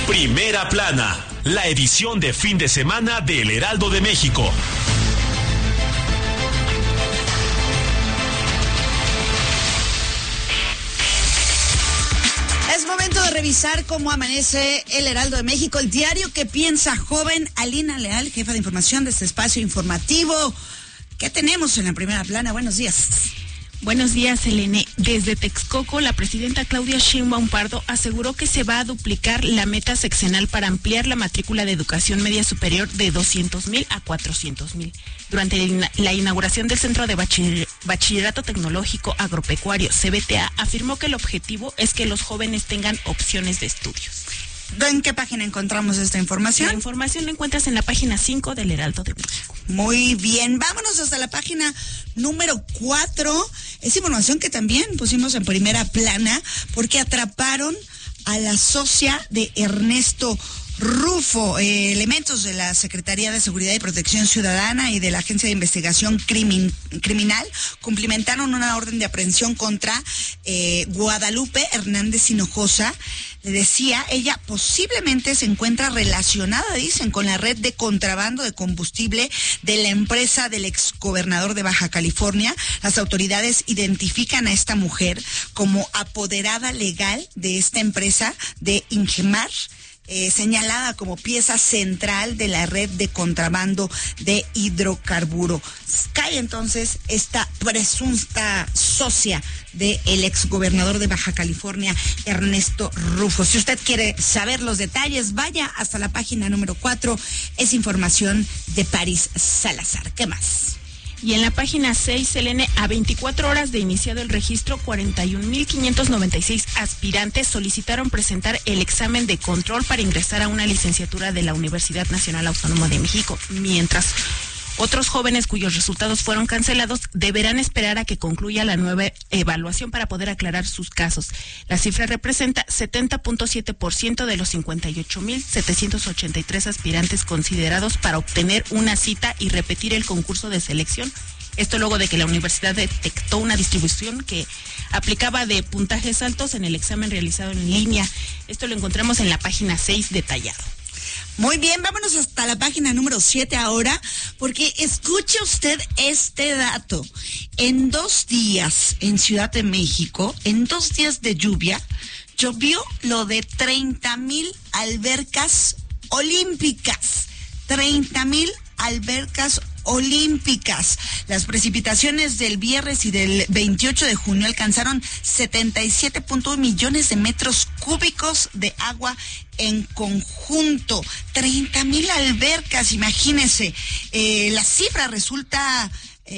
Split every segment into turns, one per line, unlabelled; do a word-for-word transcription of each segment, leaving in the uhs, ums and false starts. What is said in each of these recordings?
Primera Plana, la edición de fin de semana del Heraldo de México.
Es momento de revisar cómo amanece el Heraldo de México, el diario que piensa joven. Alina Leal, jefa de información de este espacio informativo. ¿Qué tenemos en la Primera Plana? Buenos días.
Buenos días, Elene. Desde Texcoco, la presidenta Claudia Sheinbaum Pardo aseguró que se va a duplicar la meta sexenal para ampliar la matrícula de educación media superior de doscientos mil a cuatrocientos mil. Durante la inauguración del Centro de Bachiller, Bachillerato Tecnológico Agropecuario, C B T A, afirmó que el objetivo es que los jóvenes tengan opciones de estudios.
¿En qué página encontramos esta información?
La información la encuentras en la página cinco del Heraldo de México.
Muy bien, vámonos hasta la página número cuatro. Es información que también pusimos en Primera Plana porque atraparon a la socia de Ernesto Rufo. Eh, elementos de la Secretaría de Seguridad y Protección Ciudadana y de la Agencia de Investigación Crimin, Criminal cumplimentaron una orden de aprehensión contra eh, Guadalupe Hernández Hinojosa. Le decía, ella posiblemente se encuentra relacionada, dicen, con la red de contrabando de combustible de la empresa del exgobernador de Baja California. Las autoridades identifican a esta mujer como apoderada legal de esta empresa de Ingemar, Eh, señalada como pieza central de la red de contrabando de hidrocarburo. Cae entonces esta presunta socia del exgobernador de Baja California, Ernesto Rufo. Si usted quiere saber los detalles, vaya hasta la página número cuatro. Es información de Paris Salazar. ¿Qué más?
Y en la página seis, Selene, a veinticuatro horas de iniciado el registro, cuarenta y un mil quinientos noventa y seis aspirantes solicitaron presentar el examen de control para ingresar a una licenciatura de la Universidad Nacional Autónoma de México, mientras otros jóvenes cuyos resultados fueron cancelados deberán esperar a que concluya la nueva evaluación para poder aclarar sus casos. La cifra representa setenta punto siete por ciento de los cincuenta y ocho mil setecientos ochenta y tres aspirantes considerados para obtener una cita y repetir el concurso de selección. Esto luego de que la universidad detectó una distribución que aplicaba de puntajes altos en el examen realizado en línea. Esto lo encontramos en la página seis detallado.
Muy bien, vámonos hasta la página número siete ahora, porque escuche usted este dato. En dos días en Ciudad de México, en dos días de lluvia, llovió lo de treinta mil albercas olímpicas. treinta mil albercas olímpicas. Las precipitaciones del viernes y del veintiocho de junio alcanzaron setenta y siete punto uno millones de metros cúbicos de agua en conjunto. treinta mil albercas, imagínense. Eh, la cifra resulta...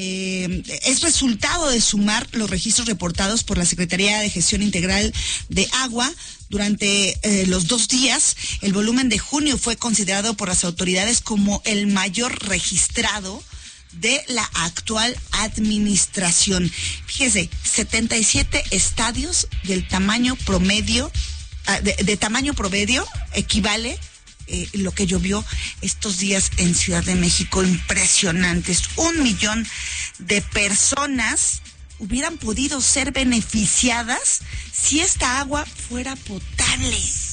Eh, es resultado de sumar los registros reportados por la Secretaría de Gestión Integral de Agua durante eh, los dos días. El volumen de junio fue considerado por las autoridades como el mayor registrado de la actual administración. Fíjese, setenta y siete estadios del tamaño promedio, de, de tamaño promedio equivale Eh, lo que llovió estos días en Ciudad de México. Impresionantes. Un millón de personas hubieran podido ser beneficiadas si esta agua fuera potable.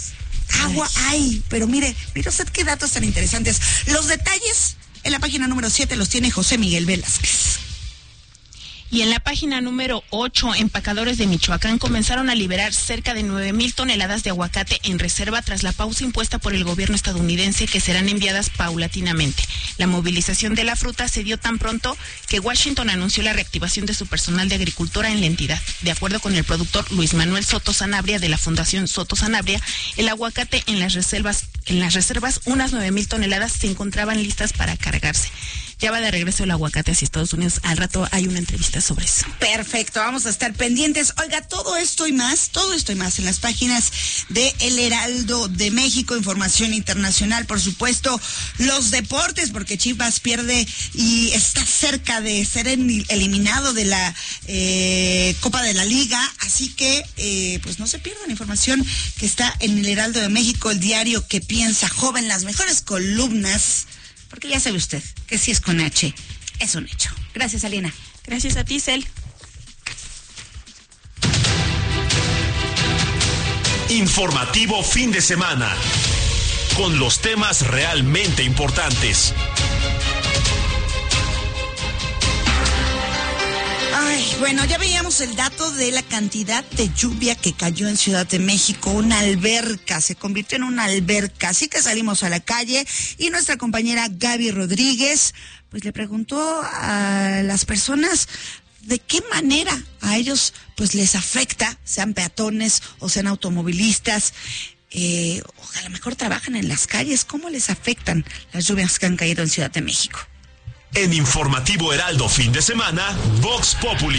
Agua hay, pero mire, mire usted qué datos tan interesantes. Los detalles en la página número siete los tiene José Miguel Velázquez.
Y en la página número ocho, empacadores de Michoacán comenzaron a liberar cerca de nueve mil toneladas de aguacate en reserva tras la pausa impuesta por el gobierno estadounidense, que serán enviadas paulatinamente. La movilización de la fruta se dio tan pronto que Washington anunció la reactivación de su personal de agricultura en la entidad. De acuerdo con el productor Luis Manuel Soto Sanabria de la Fundación Soto Sanabria, el aguacate en las reservas, en las reservas, unas nueve mil toneladas se encontraban listas para cargarse. Ya va de regreso el aguacate hacia Estados Unidos. Al rato hay una entrevista sobre eso.
Perfecto, vamos a estar pendientes. Oiga, todo esto y más, todo esto y más en las páginas de El Heraldo de México, información internacional, por supuesto, los deportes, porque Chivas pierde y está cerca de ser eliminado de la eh, Copa de la Liga, así que eh, pues no se pierdan información que está en El Heraldo de México, el diario que piensa joven, las mejores columnas. Porque ya sabe usted que si es con H, es un hecho. Gracias, Alina.
Gracias a ti, Cel.
Informativo fin de semana. con los temas realmente importantes.
Ay, bueno, ya veíamos el dato de la cantidad de lluvia que cayó en Ciudad de México. Una alberca, se convirtió en una alberca. Así que salimos a la calle y nuestra compañera Gaby Rodríguez, pues le preguntó a las personas de qué manera a ellos pues les afecta, sean peatones o sean automovilistas, eh, o a lo mejor trabajan en las calles, cómo les afectan las lluvias que han caído en Ciudad de México.
En Informativo Heraldo Fin de Semana, Vox Populi.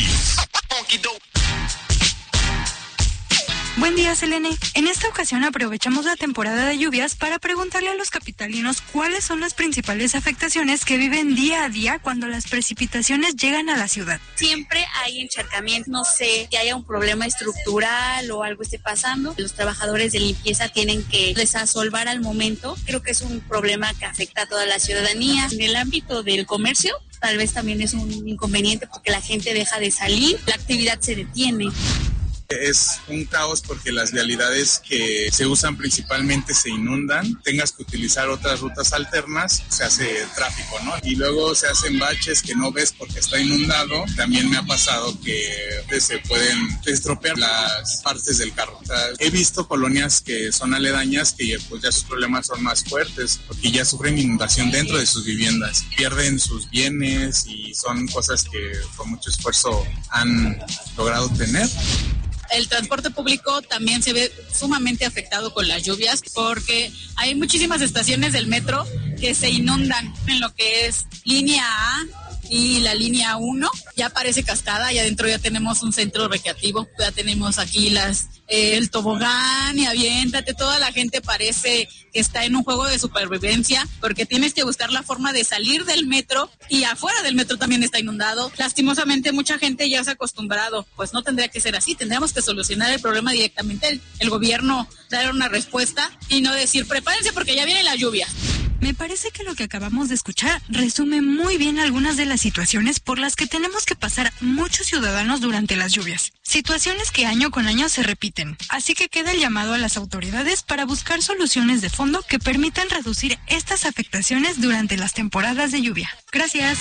Buen día, Selene. En esta ocasión aprovechamos la temporada de lluvias para preguntarle a los capitalinos cuáles son las principales afectaciones que viven día a día cuando las precipitaciones llegan a la ciudad.
Siempre hay encharcamiento, no sé, que haya un problema estructural o algo esté pasando. Los trabajadores de limpieza tienen que desasolvar al momento. Creo que es un problema que afecta a toda la ciudadanía. En el ámbito del comercio, tal vez también es un inconveniente porque la gente deja de salir, la actividad se detiene.
Es un caos porque las vialidades que se usan principalmente se inundan, tengas que utilizar otras rutas alternas, se hace tráfico, ¿no? Y luego se hacen baches que no ves porque está inundado. También me ha pasado que se pueden estropear las partes del carro. O sea, he visto colonias que son aledañas que pues ya sus problemas son más fuertes porque ya sufren inundación dentro de sus viviendas, pierden sus bienes y son cosas que con mucho esfuerzo han logrado tener.
El transporte público también se ve sumamente afectado con las lluvias porque hay muchísimas estaciones del metro que se inundan en lo que es línea A y la línea uno. Ya parece cascada y adentro ya tenemos un centro recreativo, ya tenemos aquí las eh, el tobogán y aviéntate, toda la gente parece que está en un juego de supervivencia porque tienes que buscar la forma de salir del metro y afuera del metro también está inundado. Lastimosamente mucha gente ya se ha acostumbrado, pues no tendría que ser así, tendríamos que solucionar el problema directamente, el, el gobierno dar una respuesta y no decir prepárense porque ya viene la lluvia.
Me parece que lo que acabamos de escuchar resume muy bien algunas de las situaciones por las que tenemos que pasar muchos ciudadanos durante las lluvias. Situaciones que año con año se repiten. Así que queda el llamado a las autoridades para buscar soluciones de fondo que permitan reducir estas afectaciones durante las temporadas de lluvia. Gracias.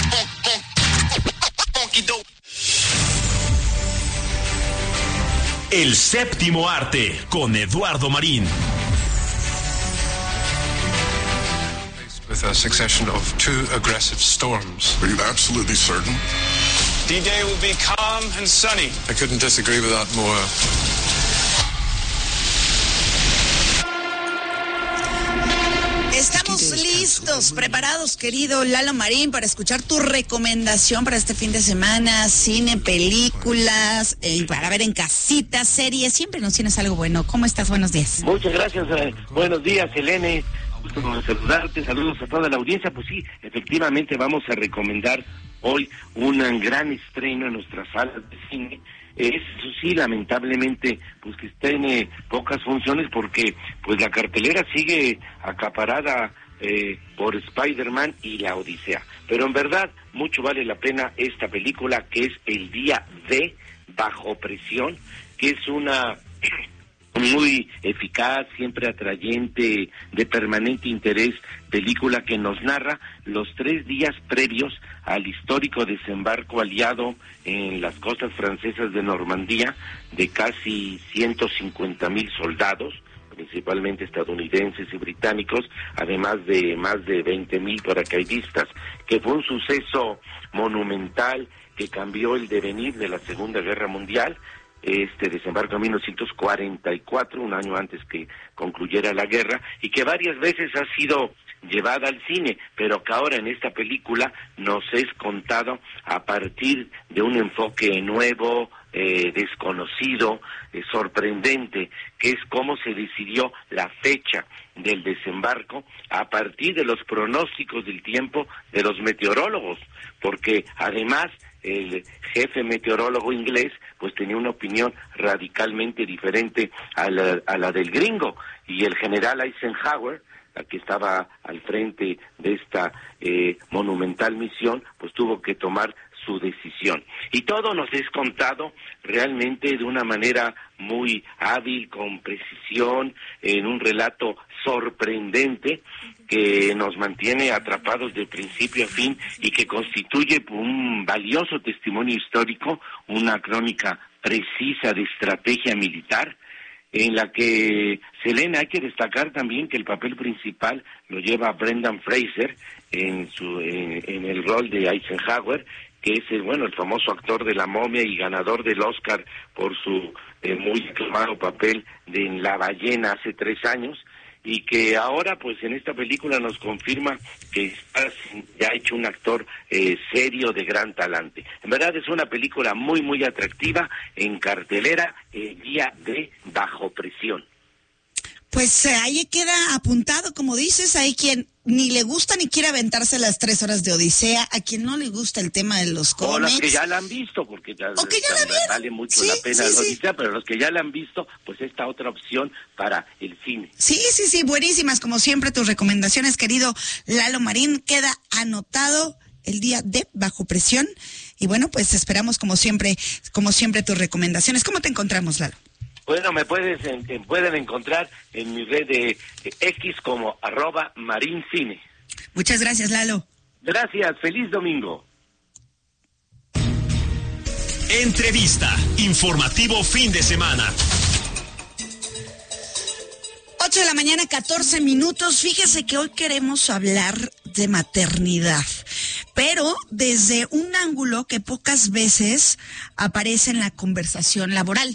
El séptimo arte con Eduardo Marín.
With a succession of two aggressive storms.
Are you absolutely certain?
D-Day will be calm and sunny. I couldn't disagree with that more.
Estamos listos, preparados, querido Lalo Marín, para escuchar tu recomendación para este fin de semana, cine, películas, eh, para ver en casita, series, siempre nos tienes algo bueno. ¿Cómo estás? Buenos días.
Muchas gracias, eh, buenos días, Helene. Gusto saludarte, saludos a toda la audiencia. Pues sí, efectivamente vamos a recomendar hoy un gran estreno en nuestras salas de cine. Es, eso sí, lamentablemente, pues que tiene pocas funciones porque pues la cartelera sigue acaparada eh, por Spider-Man y la Odisea. Pero en verdad, mucho vale la pena esta película que es El Día de Bajo Presión, que es una muy eficaz, siempre atrayente, de permanente interés, película que nos narra los tres días previos al histórico desembarco aliado en las costas francesas de Normandía de casi ciento cincuenta mil soldados, principalmente estadounidenses y británicos, además de más de veinte mil paracaidistas, que fue un suceso monumental que cambió el devenir de la Segunda Guerra Mundial. Este desembarco en mil novecientos cuarenta y cuatro, un año antes que concluyera la guerra, y que varias veces ha sido llevada al cine, pero que ahora en esta película nos es contado a partir de un enfoque nuevo, eh, desconocido, eh, sorprendente, que es cómo se decidió la fecha del desembarco a partir de los pronósticos del tiempo de los meteorólogos, porque además el jefe meteorólogo inglés pues tenía una opinión radicalmente diferente a la, a la del gringo, y el general Eisenhower, que estaba al frente de esta eh, monumental misión, pues tuvo que tomar su decisión. Y todo nos es contado realmente de una manera muy hábil, con precisión, en un relato sorprendente que nos mantiene atrapados de principio a fin y que constituye un valioso testimonio histórico, una crónica precisa de estrategia militar, en la que, Selena, hay que destacar también que el papel principal lo lleva Brendan Fraser en su en, en el rol de Eisenhower, que es el, bueno, el famoso actor de La Momia y ganador del Oscar por su eh, muy aclamado papel de en La Ballena hace tres años, y que ahora pues en esta película nos confirma que está ya hecho un actor eh, serio de gran talante. En verdad es una película muy muy atractiva, en cartelera el día de Bajo Presión.
Pues eh, ahí queda apuntado, como dices, hay quien ni le gusta ni quiere aventarse las tres horas de Odisea, a quien no le gusta el tema de los cómics.
O los que ya la han visto, porque ya,
o que ya la vieron.
Vale mucho
sí,
la pena
sí,
la Odisea,
sí.
Pero los que ya la han visto, pues esta otra opción para el cine.
Sí, sí, sí, buenísimas, como siempre, tus recomendaciones, querido Lalo Marín, queda anotado el día de Bajo Presión, y bueno, pues esperamos como siempre, como siempre tus recomendaciones. ¿Cómo te encontramos, Lalo?
Bueno, me puedes en, en, pueden encontrar en mi red de eh, X como arroba marincine.
Muchas gracias, Lalo.
Gracias, feliz domingo.
Entrevista, informativo fin de semana.
ocho de la mañana, catorce minutos. Fíjese que hoy queremos hablar de maternidad, pero desde un ángulo que pocas veces aparece en la conversación laboral.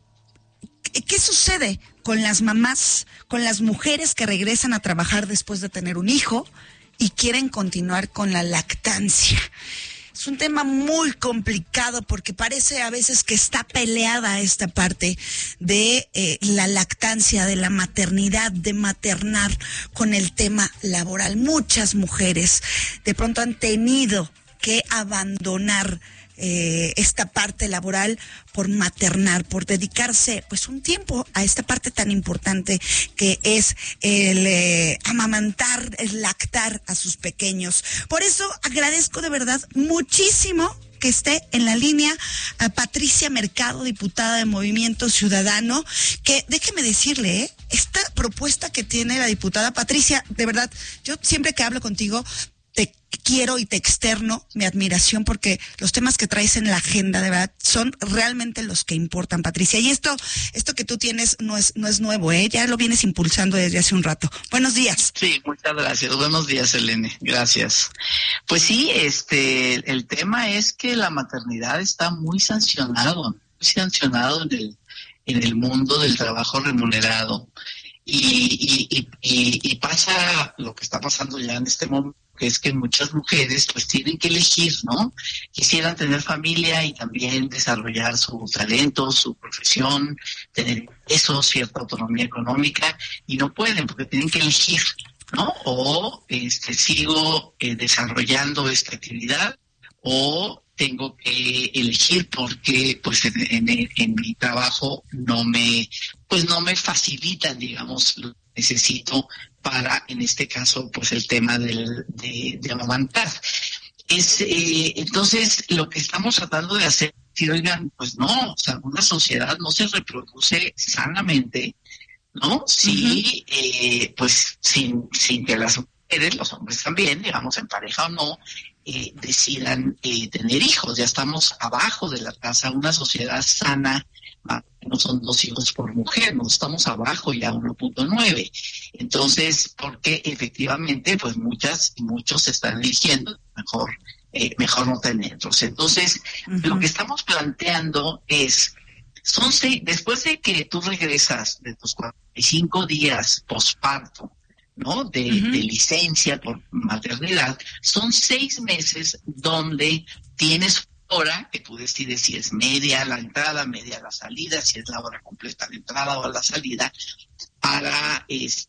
¿Qué sucede con las mamás, con las mujeres que regresan a trabajar después de tener un hijo y quieren continuar con la lactancia? Es un tema muy complicado porque parece a veces que está peleada esta parte de eh, la lactancia, de la maternidad, de maternar con el tema laboral. Muchas mujeres de pronto han tenido que abandonar Eh, esta parte laboral por maternar, por dedicarse pues un tiempo a esta parte tan importante que es el eh, amamantar, el lactar a sus pequeños. Por eso agradezco de verdad muchísimo que esté en la línea a Patricia Mercado, diputada de Movimiento Ciudadano, que déjeme decirle, ¿eh? esta propuesta que tiene la diputada Patricia, de verdad, yo siempre que hablo contigo te quiero y te externo mi admiración porque los temas que traes en la agenda, de verdad, son realmente los que importan, Patricia. Y esto esto que tú tienes no es no es nuevo, ¿eh? Ya lo vienes impulsando desde hace un rato. Buenos días.
Sí, muchas gracias. Buenos días, Elene. Gracias. Pues sí, este, el tema es que la maternidad está muy sancionado, muy sancionado en el, en el mundo del trabajo remunerado. Y, y, y, y, y pasa lo que está pasando ya en este momento, que es que muchas mujeres pues tienen que elegir, ¿no? Quisieran tener familia y también desarrollar su talento, su profesión, tener eso, cierta autonomía económica, y no pueden porque tienen que elegir, ¿no? O este sigo eh, desarrollando esta actividad, o tengo que elegir porque pues en, en, en mi trabajo no me pues no me facilitan, digamos, lo que necesito para, en este caso, pues el tema del, de, de amamantar. Es, eh, entonces, lo que estamos tratando de hacer, si oigan, pues no, o sea, una sociedad no se reproduce sanamente, ¿no? Si, uh-huh. eh, pues, sin, sin que las mujeres, los hombres también, digamos, en pareja o no, eh, decidan eh, tener hijos. Ya estamos abajo de la tasa, una sociedad sana, no son dos hijos por mujer, no estamos abajo ya uno punto nueve. Entonces, porque efectivamente, pues muchas y muchos están eligiendo mejor, eh, mejor no tenerlos. Entonces, uh-huh. lo que estamos planteando es, son seis, después de que tú regresas de tus cuarenta y cinco días posparto, ¿no? De, uh-huh. de licencia por maternidad, son seis meses donde tienes hora que tú decides si es media la entrada, media la salida, si es la hora completa la entrada o la salida para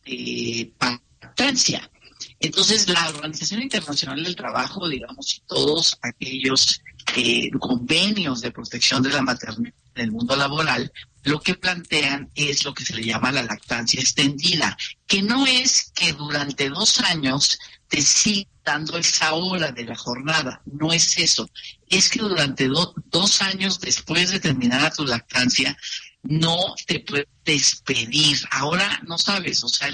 este para lactancia. Entonces la Organización Internacional del Trabajo, digamos, y todos aquellos eh, convenios de protección de la maternidad en el mundo laboral, lo que plantean es lo que se le llama la lactancia extendida, que no es que durante dos años te siga dando esa hora de la jornada, no es eso, es que durante do, dos años después de terminar tu lactancia no te puedes despedir. Ahora no sabes, o sea, el,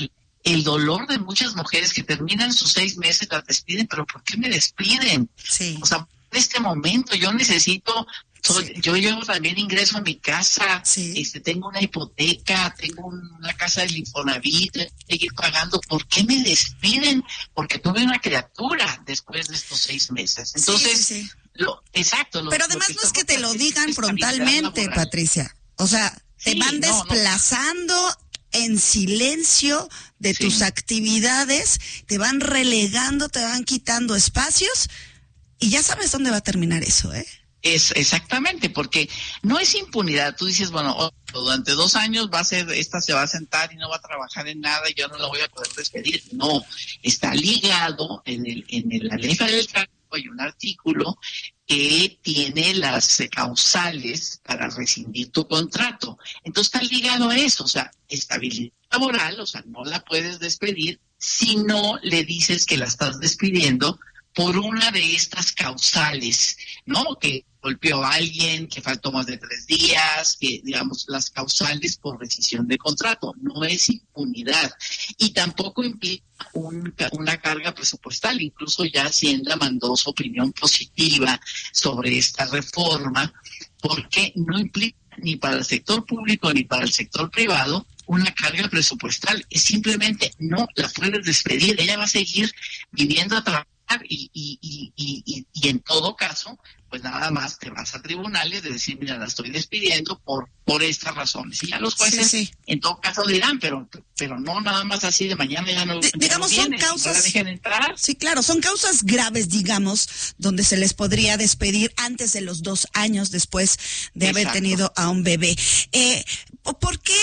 el dolor de muchas mujeres que terminan sus seis meses, las despiden, pero ¿por qué me despiden?
Sí.
O sea, en este momento yo necesito, soy,
Sí.
yo yo también ingreso a mi casa,
Sí.
este, tengo una hipoteca, tengo una casa del Infonavit, tengo que seguir pagando. ¿Por qué me despiden? Porque tuve una criatura después de estos seis meses. Entonces,
Sí, sí, sí.
Lo, exacto. Lo,
Pero
lo
además
que
no es que
estamos
te lo
haciendo
digan
es estabilidad
frontalmente,
laboral.
Patricia. O sea, te
Sí,
van
no, no.
desplazando en silencio de
Sí.
tus actividades, te van relegando, te van quitando espacios y ya sabes dónde va a terminar eso, ¿eh?
Es exactamente, porque no es impunidad. Tú dices, bueno, oh, durante dos años va a ser, esta se va a sentar y no va a trabajar en nada y yo no la voy a poder despedir. No, está ligado en el en el, la ley federal del trabajo, hay un artículo que tiene las eh, causales para rescindir tu contrato. Entonces está ligado a eso, o sea, estabilidad laboral, o sea, no la puedes despedir si no le dices que la estás despidiendo por una de estas causales, ¿no? Que golpeó a alguien, que faltó más de tres días, que, digamos, las causales por rescisión de contrato. No es impunidad. Y tampoco implica un, una carga presupuestal. Incluso ya Hacienda mandó su opinión positiva sobre esta reforma, porque no implica ni para el sector público ni para el sector privado una carga presupuestal. Es simplemente no la puedes despedir. Ella va a seguir viviendo a trabajar. Y, y, y, y, y en todo caso, pues nada más te vas a tribunales de decir, mira, la estoy despidiendo por por estas razones. Y ya los jueces,
Sí, sí.
en todo caso, dirán, pero pero no nada más así de mañana ya no,
D-
ya
digamos,
no
son
vienes,
causas-
no la dejan entrar.
Sí, claro, son causas graves, digamos, donde se les podría despedir antes de los dos años después de haber
Exacto.
tenido a un bebé. Eh, ¿Por qué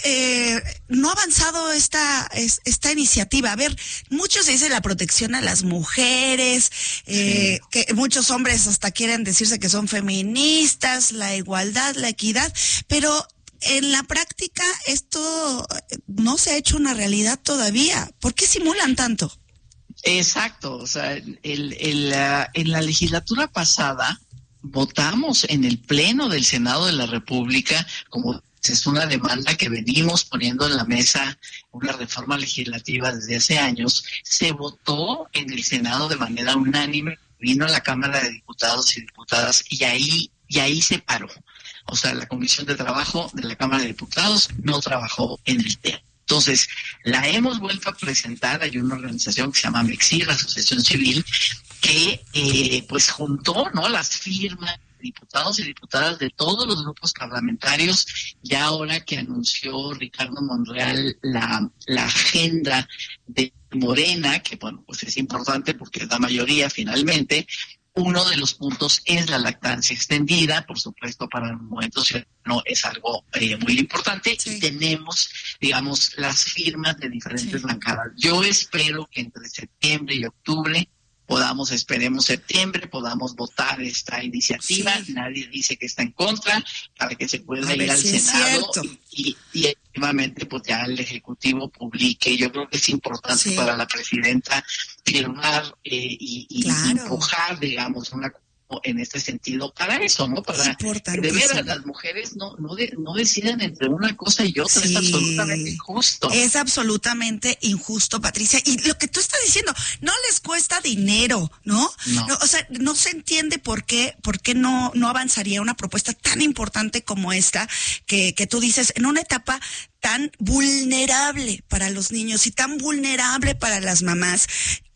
eh, no ha avanzado esta, es- esta iniciativa? A ver, muchos se dice la protección a las mujeres, eh, que muchos hombres hasta quieren decirse que son feministas, la igualdad, la equidad, pero en la práctica esto no se ha hecho una realidad todavía. ¿Por qué simulan tanto?
Exacto, o sea, el, el, la- en la legislatura pasada votamos en el Pleno del Senado de la República, como es una demanda que venimos poniendo en la mesa, una reforma legislativa desde hace años, se votó en el Senado de manera unánime, vino a la Cámara de Diputados y Diputadas y ahí, y ahí se paró. O sea, la Comisión de Trabajo de la Cámara de Diputados no trabajó en el tema. Entonces, la hemos vuelto a presentar. Hay una organización que se llama MEXIR, la Asociación Civil, que eh, pues juntó, ¿no?, las firmas de diputados y diputadas de todos los grupos parlamentarios, y ahora que anunció Ricardo Monreal la, la agenda de Morena, que bueno, pues es importante porque es la mayoría finalmente. Uno de los puntos es la lactancia extendida, por supuesto, para el movimiento ciudadano es algo eh, muy importante.
Sí.
Y tenemos, digamos, las firmas de diferentes
Sí.
bancadas. Yo espero que entre septiembre y octubre podamos, esperemos septiembre, podamos votar esta iniciativa.
Sí.
Nadie dice que está en contra, para que se pueda
A
ir
ver
al
si es
Senado
cierto.
y, y, y efectivamente pues ya el Ejecutivo publique. Yo creo que es importante
Sí.
para la presidenta firmar eh, y, y
Claro.
empujar, digamos, una en este sentido para eso, ¿no? Para que de
Importantísimo.
veras las mujeres no no, de, no decidan entre una cosa y otra.
Sí.
Es absolutamente injusto.
Es absolutamente injusto, Patricia. Y lo que tú estás diciendo, no les cuesta dinero, ¿no?
No.
O sea, no se entiende por qué, por qué no, no avanzaría una propuesta tan importante como esta, que, que tú dices, en una etapa tan vulnerable para los niños y tan vulnerable para las mamás.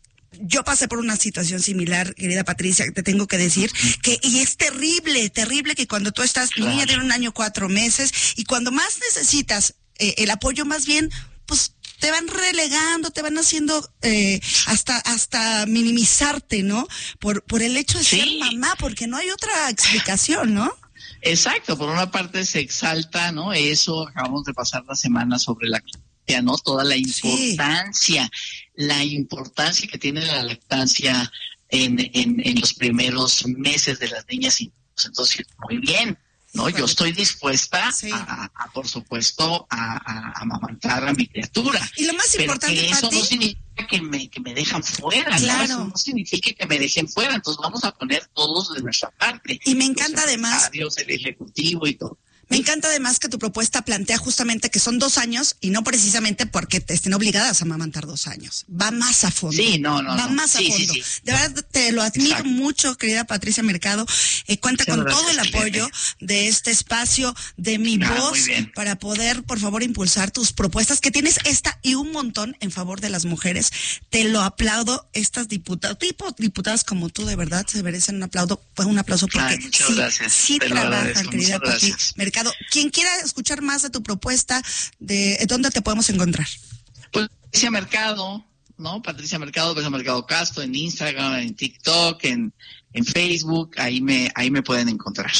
Yo pasé por una situación similar, querida Patricia, te tengo que decir, que y es terrible, terrible que cuando tú estás, mi
Claro.
niña tiene un año, cuatro meses, y cuando más necesitas eh, el apoyo, más bien, pues te van relegando, te van haciendo eh, hasta hasta minimizarte, ¿no? Por por el hecho de
Sí.
ser mamá, porque no hay otra explicación, ¿no?
Exacto, por una parte se exalta, ¿no? Eso, acabamos de pasar la semana sobre la lactancia, ¿no? Toda la importancia, la importancia que tiene la lactancia en, en, en los primeros meses de las niñas y niños. Entonces, muy bien, ¿no? Yo estoy dispuesta
Sí.
a, a, por supuesto, a, a, a amamantar a mi criatura.
Y lo más
Pero
importante,
que eso
Pati,
no significa que me, que me dejan fuera, ¿no?
Claro.
Eso no significa que me dejen fuera. Entonces vamos a poner todos de nuestra parte.
Y me
Los
encanta además,
secretarios, el Ejecutivo y todo.
Me encanta además que tu propuesta plantea justamente que son dos años y no precisamente porque te estén obligadas a amamantar dos años. Va más a fondo.
Sí, no, no.
Va
no.
más a
sí,
fondo.
Sí, sí.
De verdad te lo admiro Exacto. mucho, querida Patricia Mercado. Eh, cuenta Muchas con gracias, todo el apoyo de este espacio, de mi ah, voz, para poder, por favor, impulsar tus propuestas, que tienes esta y un montón en favor de las mujeres. Te lo aplaudo. Estas diputadas, tipo diputadas como tú, de verdad, se merecen un aplauso, pues un aplauso porque
Ay, muchas
sí,
gracias.
sí
Te
trabajan, querida Patricia Mercado. Quien quiera escuchar más de tu propuesta, de ¿dónde te podemos encontrar?
Pues Patricia Mercado, ¿no? Patricia Mercado, Patricia Mercado Castro, en Instagram, en TikTok, en, en Facebook, ahí me, ahí me pueden encontrar.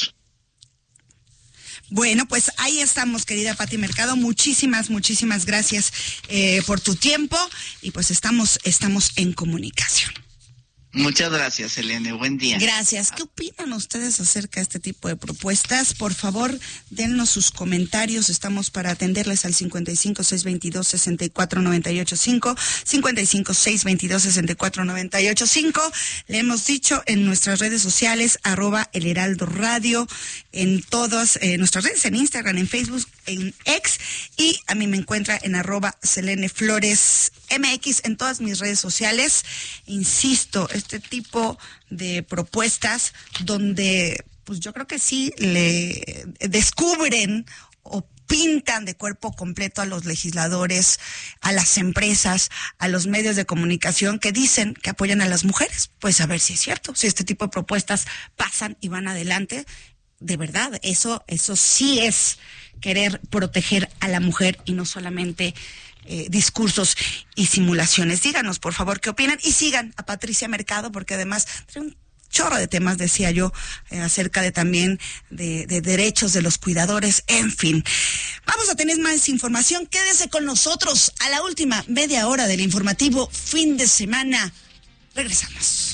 Bueno, pues ahí estamos, querida Pati Mercado. Muchísimas, muchísimas gracias eh, por tu tiempo y pues estamos, estamos en comunicación.
Muchas gracias, Elena. Buen día.
Gracias. ¿Qué opinan ustedes acerca de este tipo de propuestas? Por favor, dennos sus comentarios. Estamos para atenderles al cincuenta y cinco, seiscientos veintidós, sesenta y cuatro noventa y ocho cinco, cincuenta y cinco, seiscientos veintidós, sesenta y cuatro noventa y ocho cinco. Le hemos dicho en nuestras redes sociales, arroba El Heraldo Radio, en todas eh, nuestras redes, en Instagram, en Facebook, en X, y a mí me encuentra en arroba Selene Flores M X en todas mis redes sociales. Insisto, este tipo de propuestas donde pues yo creo que sí le descubren o pintan de cuerpo completo a los legisladores, a las empresas, a los medios de comunicación que dicen que apoyan a las mujeres. Pues a ver si es cierto, si este tipo de propuestas pasan y van adelante. De verdad, eso, eso sí es querer proteger a la mujer y no solamente Eh, discursos y simulaciones. Díganos, por favor, qué opinan y sigan a Patricia Mercado, porque además trae un chorro de temas, decía yo, eh, acerca de también de, de derechos de los cuidadores, en fin. Vamos a tener más información. Quédese con nosotros a la última media hora del informativo fin de semana. Regresamos.